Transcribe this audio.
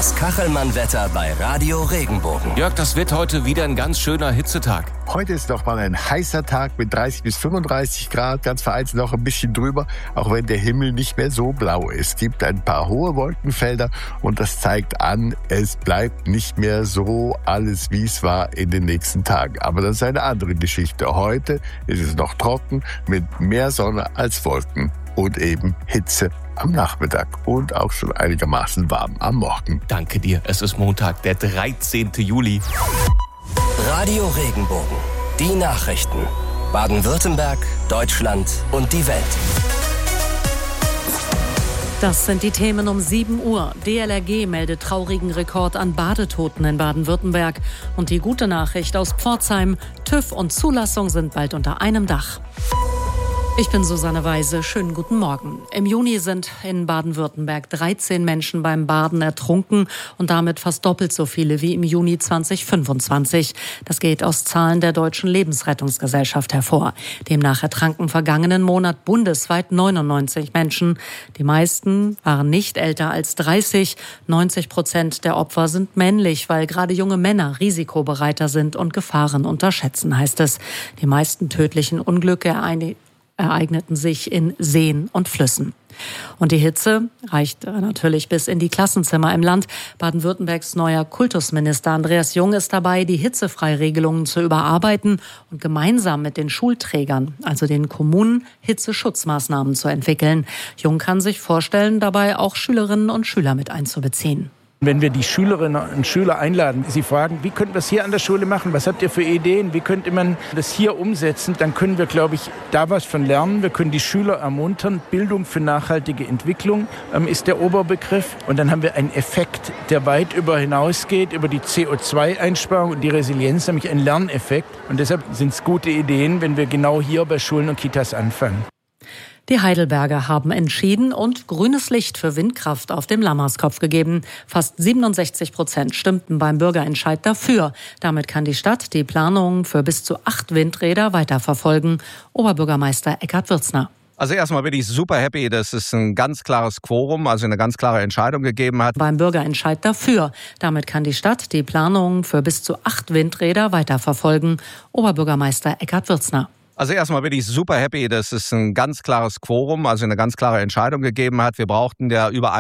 Das Kachelmann-Wetter bei Radio Regenbogen. Jörg, das wird heute wieder ein ganz schöner Hitzetag. Heute ist noch mal ein heißer Tag mit 30 bis 35 Grad, ganz vereinzelt noch ein bisschen drüber, auch wenn der Himmel nicht mehr so blau ist. Es gibt ein paar hohe Wolkenfelder und das zeigt an, es bleibt nicht mehr so alles, wie es war in den nächsten Tagen. Aber das ist eine andere Geschichte. Heute ist es noch trocken mit mehr Sonne als Wolken und eben Hitze am Nachmittag und auch schon einigermaßen warm am Morgen. Danke dir. Es ist Montag, der 13. Juli. Radio Regenbogen. Die Nachrichten. Baden-Württemberg, Deutschland und die Welt. Das sind die Themen um 7 Uhr. DLRG meldet traurigen Rekord an Badetoten in Baden-Württemberg. Und die gute Nachricht aus Pforzheim: TÜV und Zulassung sind bald unter einem Dach. Ich bin Susanne Weise. Schönen guten Morgen. Im Juni sind in Baden-Württemberg 13 Menschen beim Baden ertrunken und damit fast doppelt so viele wie im Juni 2025. Das geht aus Zahlen der Deutschen Lebensrettungsgesellschaft hervor. Demnach ertranken vergangenen Monat bundesweit 99 Menschen. Die meisten waren nicht älter als 30. 90% der Opfer sind männlich, weil gerade junge Männer risikobereiter sind und Gefahren unterschätzen, heißt es. Die meisten tödlichen Unglücke ereigneten sich in Seen und Flüssen. Und die Hitze reicht natürlich bis in die Klassenzimmer im Land. Baden-Württembergs neuer Kultusminister Andreas Jung ist dabei, die Hitzefreiregelungen zu überarbeiten und gemeinsam mit den Schulträgern, also den Kommunen, Hitzeschutzmaßnahmen zu entwickeln. Jung kann sich vorstellen, dabei auch Schülerinnen und Schüler mit einzubeziehen. Wenn wir die Schülerinnen und Schüler einladen, sie fragen, wie könnten wir es hier an der Schule machen, was habt ihr für Ideen, wie könnte man das hier umsetzen, dann können wir, glaube ich, da was von lernen. Wir können die Schüler ermuntern. Bildung für nachhaltige Entwicklung ist der Oberbegriff. Und dann haben wir einen Effekt, der weit hinausgeht, über die CO2-Einsparung und die Resilienz, nämlich einen Lerneffekt. Und deshalb sind es gute Ideen, wenn wir genau hier bei Schulen und Kitas anfangen. Die Heidelberger haben entschieden und grünes Licht für Windkraft auf dem Lammerskopf gegeben. Fast 67% stimmten beim Bürgerentscheid dafür. Damit kann die Stadt die Planungen für bis zu 8 Windräder weiterverfolgen. Oberbürgermeister Eckhard Würzner. Also erstmal bin ich super happy, dass es ein ganz klares Quorum, also eine ganz klare Entscheidung gegeben hat. Beim Bürgerentscheid dafür. Damit kann die Stadt die Planungen für bis zu 8 Windräder weiterverfolgen. Oberbürgermeister Eckhard Würzner. Also erstmal bin ich super happy, dass es ein ganz klares Quorum, also eine ganz klare Entscheidung gegeben hat. Wir brauchten ja über